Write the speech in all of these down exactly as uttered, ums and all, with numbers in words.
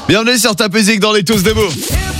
Bienvenue sur Top Music dans les tous debout.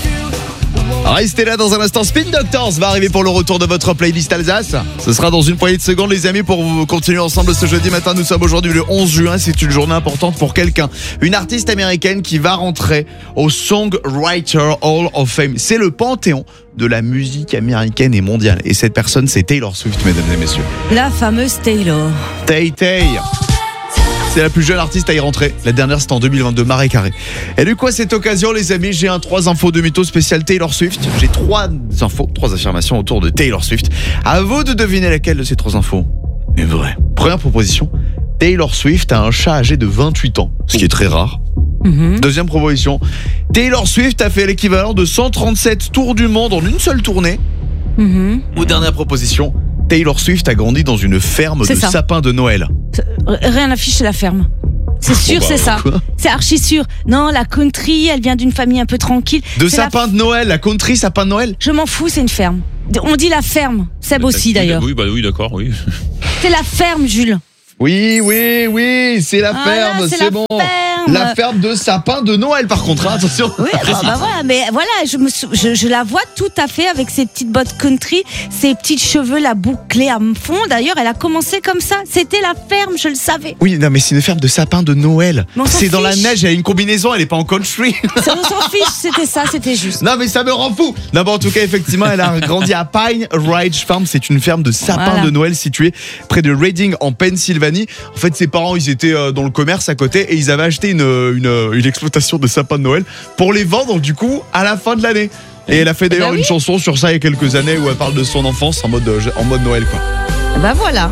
Restez là dans un instant. Spin Doctors va arriver pour le retour de votre playlist Alsace. Ce sera dans une poignée de secondes, les amis, pour vous continuer ensemble ce jeudi matin. Nous sommes aujourd'hui le onze juin. C'est une journée importante pour quelqu'un. Une artiste américaine qui va rentrer au Songwriter Hall of Fame. C'est le panthéon de la musique américaine et mondiale. Et cette personne, c'est Taylor Swift, mesdames et messieurs. La fameuse Taylor. Tay Tay. C'est la plus jeune artiste à y rentrer. La dernière, c'était en deux mille vingt-deux, Marais Carré. Et du coup, à cette occasion, les amis, j'ai un trois infos de mytho spécial Taylor Swift. J'ai trois infos, trois affirmations autour de Taylor Swift. À vous de deviner laquelle de ces trois infos est vraie. Première proposition, Taylor Swift a un chat âgé de vingt-huit ans, ce qui est très rare. Mm-hmm. Deuxième proposition, Taylor Swift a fait l'équivalent de cent trente-sept tours du monde en une seule tournée. Mm-hmm. Ou dernière proposition, Taylor Swift a grandi dans une ferme c'est de ça. sapins de Noël. Rien n'affiche chez la ferme. C'est sûr, oh bah, c'est ça. quoi C'est archi sûr. Non, la country, elle vient d'une famille un peu tranquille. De c'est sapins la... de Noël, la country sapin de Noël. Je m'en fous, c'est une ferme. On dit la ferme. Seb aussi d'ailleurs. Oui, bah oui, d'accord, oui. C'est la ferme, Jules. Oui, oui, oui, c'est la Voilà, ferme, c'est c'est la bon. ferme. La ferme de sapin de Noël, par contre, hein, attention. Oui, bah, bah voilà, mais voilà, je, me sou... je, je la vois tout à fait avec ses petites bottes country, ses petits cheveux, la bouclée à fond. D'ailleurs, elle a commencé comme ça. C'était la ferme, je le savais. Oui, non, mais c'est une ferme de sapin de Noël. C'est dans la fiche. neige, elle a une combinaison, elle est pas en country. Ça, on s'en fiche, c'était ça, c'était juste. Non, mais ça me rend fou. Non, bah, en tout cas, effectivement, elle a grandi à Pine Ridge Farm. C'est une ferme de sapins Voilà. de Noël située près de Reading, en Pennsylvanie. En fait, ses parents, ils étaient dans le commerce à côté et ils avaient acheté une, une, une exploitation de sapins de Noël pour les vendre, du coup, à la fin de l'année. Et elle a fait d'ailleurs bah oui. une chanson sur ça il y a quelques années où elle parle de son enfance en mode, en mode Noël, quoi. Bah voilà.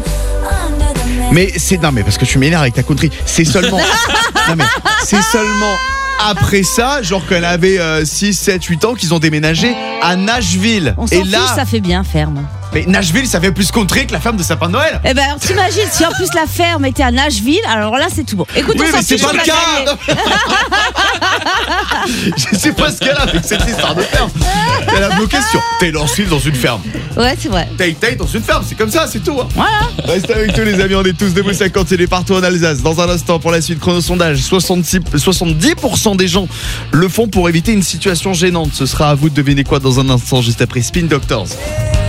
Mais c'est non mais parce que tu m'énerves avec ta country. C'est seulement non mais c'est seulement après ça, genre quand elle avait euh, six, sept, huit ans qu'ils ont déménagé à Nashville. On s'en Et fiche, là, ça fait bien ferme. mais Nashville, ça fait plus country que la ferme de sapin de Noël. Eh ben alors t'imagines si en plus la ferme était à Nashville, alors là c'est tout bon. Écoute, Oui, on s'en mais c'est fiche, pas on le va cas. gagner. Je sais pas ce qu'elle a avec cette histoire de ferme. Elle a bloqué sur Taylor Swift dans une ferme. Ouais, c'est vrai. Tay Tay dans une ferme, c'est comme ça, c'est tout. Hein. Voilà. Restez avec tous les amis, on est tous debout cinquante, il est partout en Alsace. Dans un instant, pour la suite, chrono sondage, soixante-six, soixante-dix pour cent des gens le font pour éviter une situation gênante. Ce sera à vous de deviner quoi dans un instant, juste après Spin Doctors.